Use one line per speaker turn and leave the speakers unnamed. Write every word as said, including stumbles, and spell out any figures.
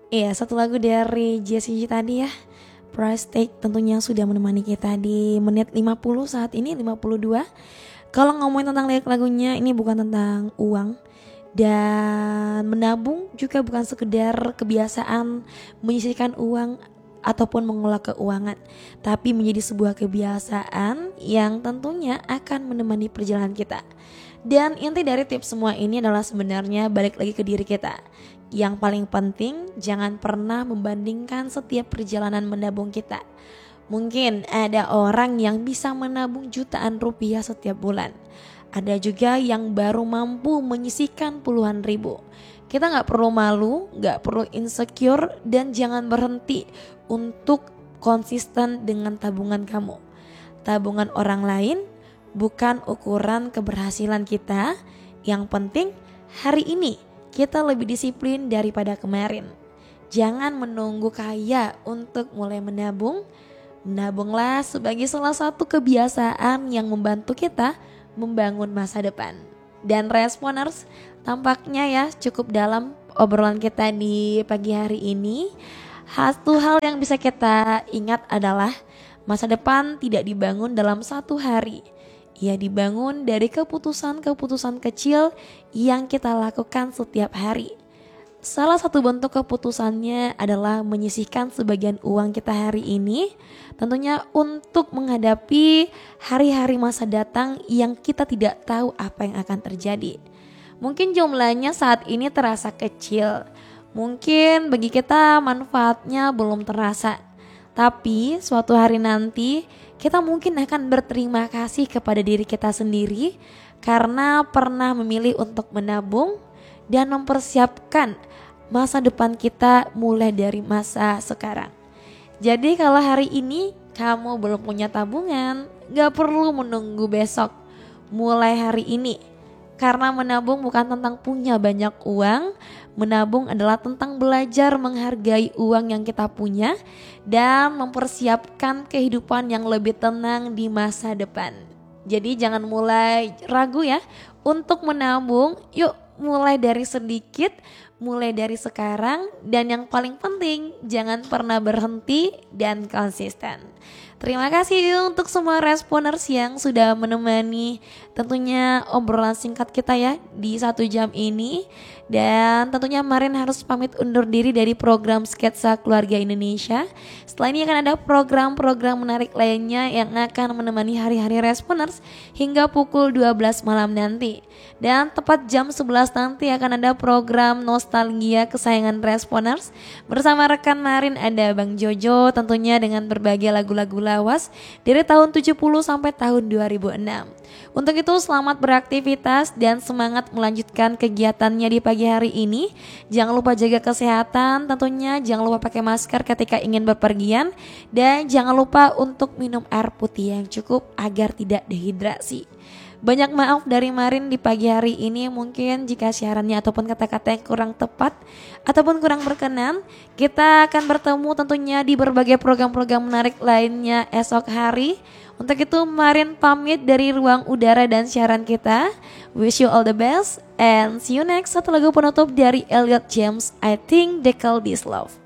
Iya, satu lagu dari Jessie J tadi ya, Price Tag, tentunya sudah menemani kita di menit lima puluh saat ini, lima puluh dua. Kalau ngomongin tentang lirik lagunya, ini bukan tentang uang. Dan menabung juga bukan sekedar kebiasaan menyisihkan uang ataupun mengelola keuangan, tapi menjadi sebuah kebiasaan yang tentunya akan menemani perjalanan kita. Dan inti dari tips semua ini adalah sebenarnya balik lagi ke diri kita. Yang paling penting, jangan pernah membandingkan setiap perjalanan menabung kita. Mungkin ada orang yang bisa menabung jutaan rupiah setiap bulan. Ada juga yang baru mampu menyisihkan puluhan ribu. Kita gak perlu malu, gak perlu insecure, dan jangan berhenti untuk konsisten dengan tabungan kamu. Tabungan orang lain bukan ukuran keberhasilan kita. Yang penting hari ini kita lebih disiplin daripada kemarin. Jangan menunggu kaya untuk mulai menabung. Menabunglah sebagai salah satu kebiasaan yang membantu kita membangun masa depan. Dan Responers, tampaknya ya cukup dalam obrolan kita di pagi hari ini. Satu hal yang bisa kita ingat adalah masa depan tidak dibangun dalam satu hari. Ia dibangun dari keputusan-keputusan kecil yang kita lakukan setiap hari. Salah satu bentuk keputusannya adalah menyisihkan sebagian uang kita hari ini, tentunya untuk menghadapi hari-hari masa datang yang kita tidak tahu apa yang akan terjadi. Mungkin jumlahnya saat ini terasa kecil, mungkin bagi kita manfaatnya belum terasa, tapi suatu hari nanti kita mungkin akan berterima kasih kepada diri kita sendiri karena pernah memilih untuk menabung dan mempersiapkan masa depan kita mulai dari masa sekarang. Jadi kalau hari ini kamu belum punya tabungan, gak perlu menunggu besok, mulai hari ini. Karena menabung bukan tentang punya banyak uang, menabung adalah tentang belajar menghargai uang yang kita punya dan mempersiapkan kehidupan yang lebih tenang di masa depan. Jadi jangan mulai ragu ya untuk menabung, yuk mulai dari sedikit, mulai dari sekarang, dan yang paling penting jangan pernah berhenti dan konsisten. Terima kasih untuk semua Responers yang sudah menemani tentunya obrolan singkat kita ya di satu jam ini. Dan tentunya Marin harus pamit undur diri dari program Sketsa Keluarga Indonesia. Setelah ini akan ada program-program menarik lainnya yang akan menemani hari-hari Responers hingga pukul dua belas malam nanti. Dan tepat jam sebelas nanti akan ada program Nostalgia Kesayangan Responers. Bersama rekan Marin ada Bang Jojo, tentunya dengan berbagai lagu-lagu lawas dari tahun tujuh puluh sampai tahun dua ribu enam. Untuk itu selamat beraktivitas dan semangat melanjutkan kegiatannya di pagi hari ini. Jangan lupa jaga kesehatan, tentunya jangan lupa pakai masker ketika ingin berpergian. Dan jangan lupa untuk minum air putih yang cukup agar tidak dehidrasi. Banyak maaf dari Marin di pagi hari ini, mungkin jika siarannya ataupun kata-kata yang kurang tepat ataupun kurang berkenan. Kita akan bertemu tentunya di berbagai program-program menarik lainnya esok hari. Untuk itu Marin pamit dari ruang udara dan siaran kita. Wish you all the best and see you next. Satu lagu penutup dari Elliot James, I Think They Call This Love.